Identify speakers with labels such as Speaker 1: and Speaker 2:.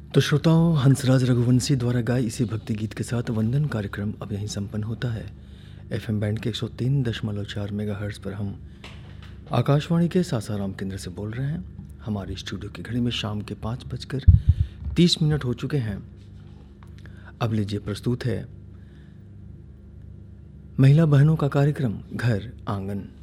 Speaker 1: तो श्रोताओं, हंसराज रघुवंशी द्वारा गाए इसी भक्ति गीत के साथ वंदन कार्यक्रम अब यहीं संपन्न होता है। एफएम बैंड के 103.4 मेगाहर्ट्ज़ पर हम आकाशवाणी के सासाराम केंद्र से बोल रहे हैं। हमारी स्टूडियो की घड़ी में शाम के 5:30 हो चुके हैं। अब लीजिए प्रस्तुत है महिला बहनों का कार्यक्रम घर आंगन।